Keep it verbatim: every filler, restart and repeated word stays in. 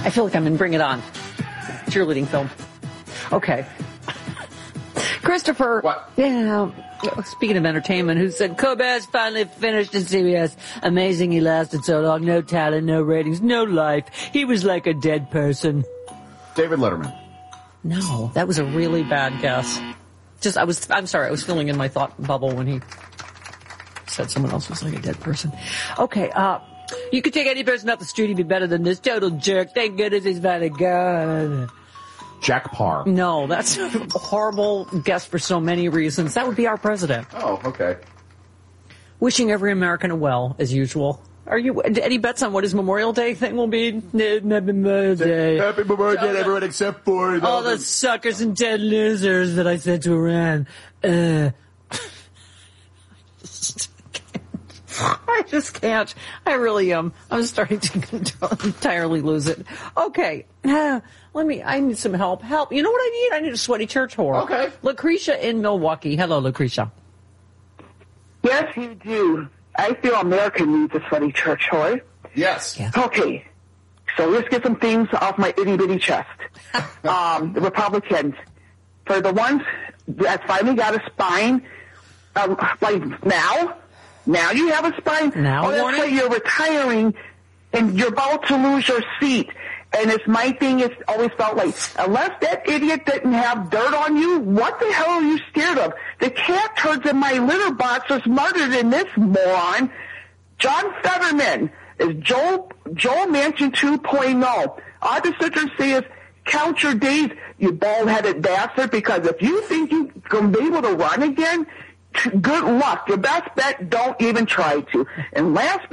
I feel like I'm in Bring It On. Cheerleading film. Okay. Christopher. What? Yeah. Speaking of entertainment, who said Colbert's finally finished in C B S. Amazing he lasted so long. No talent, no ratings, no life. He was like a dead person. David Letterman. No, that was a really bad guess. Just, I was, I'm sorry, I was filling in my thought bubble when he said someone else was like a dead person. Okay, uh, you could take any person off the street, he'd be better than this total jerk. Thank goodness he's finally gone. Jack Parr. No, that's a horrible guess for so many reasons. That would be our president. Oh, okay. Wishing every American a well, as usual. Are you, any bets on what his Memorial Day thing will be? Happy Memorial Day. Happy Memorial Day, everyone except for... all the suckers and dead losers that I sent to Iran. Uh, I just can't. I really am. I'm starting to entirely lose it. Okay. Uh, let me, I need some help. Help. You know what I need? I need a sweaty church whore. Okay. Lucretia in Milwaukee. Hello, Lucretia. Yes, you do. I feel America needs a sweaty church whore. Yes. Yeah. Okay. So let's get some things off my itty-bitty chest. um, the Republicans, for the ones that finally got a spine, um, like now, now you have a spine. Now, oh, that's Warren? right, you're retiring and you're about to lose your seat. And it's my thing, it's always felt like, unless that idiot didn't have dirt on you, what the hell are you scared of? The cat turds in my litter box are smarter than this moron. John Fetterman is Joe, Joe Manchin two point oh. All I have to sit there and say is, count your days, you bald-headed bastard, because if you think you're going to be able to run again, good luck. Your best bet, don't even try to. And last